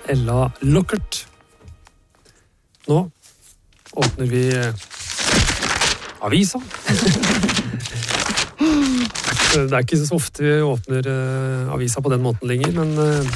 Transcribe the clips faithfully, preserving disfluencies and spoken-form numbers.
Ella Lockert. Nå åpner vi avisa. Det er ikke så ofte vi åpner avisa på den måten lenger, men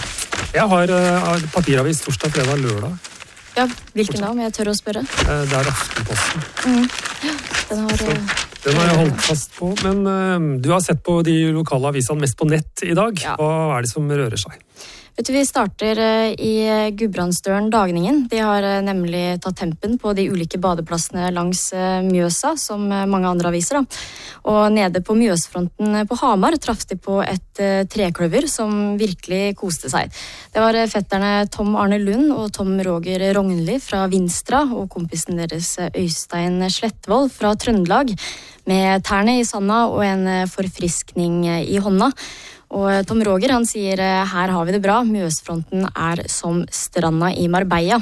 jeg har papiravis torsdag, fredag, lørdag. Ja, hvilken da, om jeg tør å spørre? Det er Aftenposten. Mm. Ja, den har... Så, den har jeg holdt fast på, men uh, du har sett på de lokale avisene mest på nett i dag. Ja. Hva er det som rører seg? Vet du, vi starter uh, i Gudbrandsdølen Dagningen. De har uh, nemlig tatt tempen på de ulike badeplassene langs uh, Mjøsa, som uh, mange andre aviser. Da. Og nede på Mjøsfronten uh, på Hamar traff de på et uh, trekløver som virkelig koste seg. Det var uh, fetterne Tom Arne Lund og Tom Roger Rognli fra Vinstra og kompisen deres uh, Øystein Slettvold fra Trøndelag, med tærne i sanda og en forfriskning i hånda. Og Tom Roger, han sier, her har vi det bra, Mjøsfronten er som stranda i Marbella.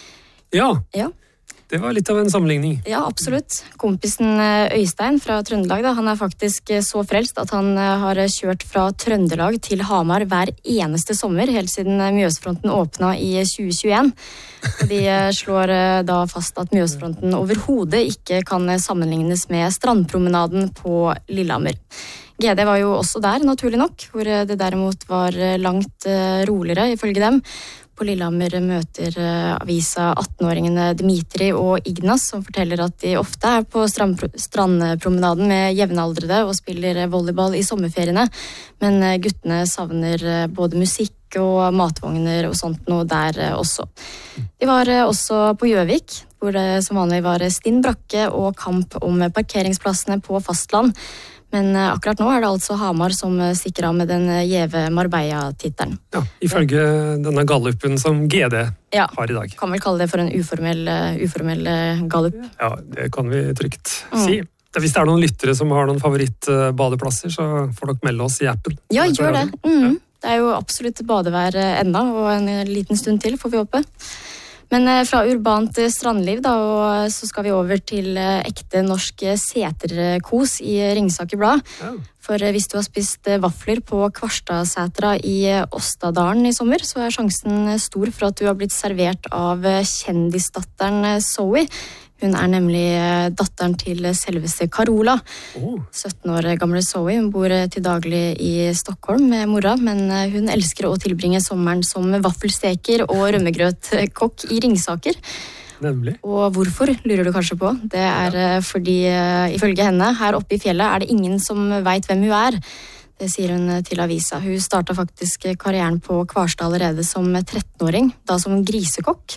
Ja, ja. Det var litt av en sammenligning. Ja, absolutt. Kompisen Øystein fra Trøndelag, da, han er faktisk så frelst at han har kjørt fra Trøndelag til Hamar hver eneste sommer, helt siden Mjøsfronten åpna i tjue tjueen. Og de slår da fast at Mjøsfronten overhodet ikke kan sammenlignes med strandpromenaden på Lillehammer. G D var jo også der, naturlig nok, hvor det derimot var langt roligere, ifølge dem. På Lillehammer møter avisa atten-åringene Dimitri og Ignas, som forteller at de ofte er på strandpromenaden med jevnaldrende og spiller volleyball i sommerferiene. Men guttene savner både musikk og matvogner og sånt noe der også. De var også på Gjøvik, hvor det som vanlig var stinn brakke og kamp om parkeringsplassene på fastland. Men akkurat nå er det altså Hamar som stikker av med den gjeve Marbella-tittelen. Ja, ifølge denne gallupen som G D ja, har i dag. Kan vel kalle det for en uformell, uformell gallup. Ja, det kan vi trygt mm. si. Hvis det er noen lyttere som har noen favorittbadeplasser, så får dere melde oss i appen. Ja, gjør det. Mm. Det er jo absolutt badevær enda, og en liten stund til får vi håpe. Men fra urbant strandliv da, og så skal vi over til ekte norsk seterkos i Ringsaker Blad. Ja. For hvis du har spist vafler på Kvarstadsetra i Åstadalen i sommer, så er sjansen stor for at du har blitt servert av kjendisdatteren Zoe. Hun er nemlig datteren til selveste Carola. Oh. sytten år gamle Zoe. Hun bor til daglig i Stockholm med mora, men hun elsker å tilbringe sommeren som vaffelsteker og rømmegrøtkokk i Ringsaker. Nemlig. Og hvorfor, lurer du kanskje på? Det er ja. fordi, ifølge henne, her oppe i fjellet er det ingen som vet hvem hun er. Det sier hun til avisa. Hun startet faktisk karrieren på Kvarstad allerede som trettenåring, da som grisekokk.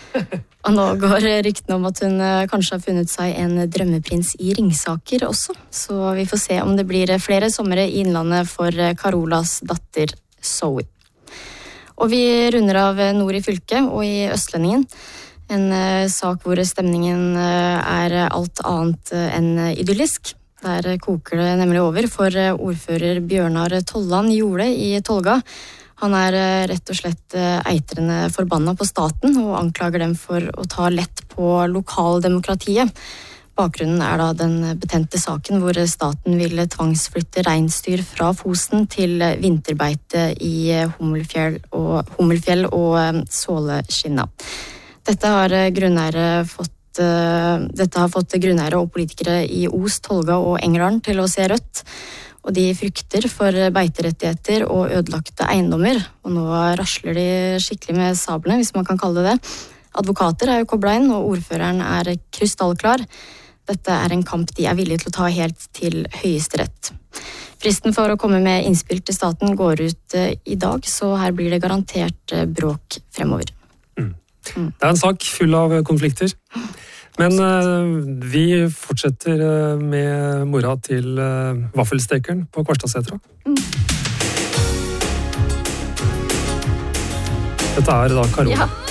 Og nå går ryktene om at hun kanskje har funnet seg en drømmeprins i Ringsaker også. Så vi får se om det blir flere sommere i innlandet for Carolas datter Zoe. Og vi runder av nord i fylket og i Østlendingen. En sak hvor stemningen er alt annet enn idyllisk. Der koker det nemlig over for ordfører Bjørnar Tollan Jole i Tolga. Han er rett og slett eitrende forbanna på staten og anklager dem for å ta lett på lokaldemokratiet. Bakgrunnen er da den betente saken hvor staten ville tvangsflytte reinsdyr fra Fosen til vinterbeite i Hummelfjell og, Hummelfjell og Såleskinna. Dette har grunneiere fått Dette har fått grunneiere og politikere i Os, Tolga og Engerdalen til å se rødt. Og de frykter for beiterettigheter og ødelagte eiendommer. Og nå rasler de skikkelig med sablene, hvis man kan kalle det det. Advokater er jo koblet inn, og ordføreren er krystallklar. Dette er en kamp de er villige til å ta helt til Høyesterett. Fristen for å komme med innspill til staten går ut i dag, så her blir det garantert bråk fremover. Mm. Mm. Det er en sak full av konflikter. Men uh, vi fortsetter uh, med mora til uh, vaffelstekeren på Kvarstadsetra. Mm. Dette er da Carola. Ja.